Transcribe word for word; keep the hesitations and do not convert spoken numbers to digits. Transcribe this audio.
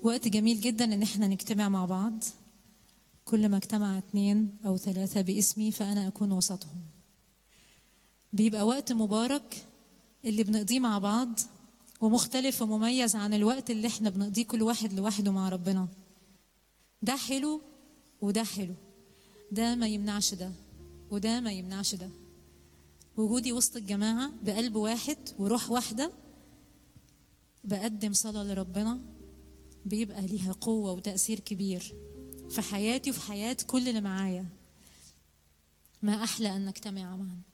وقت جميل جدا ان احنا نجتمع مع بعض. كل ما اجتمع اتنين او ثلاثة باسمي فانا اكون وسطهم. بيبقى وقت مبارك اللي بنقضيه مع بعض، ومختلف ومميز عن الوقت اللي احنا بنقضيه كل واحد لوحده مع ربنا. ده حلو وده حلو، ده ما يمنعش ده وده ما يمنعش ده. وجودي وسط الجماعة بقلب واحد وروح واحدة بقدم صلاة لربنا بيبقى ليها قوة وتأثير كبير في حياتي وفي حياة كل اللي معايا. ما أحلى أن نجتمع معا.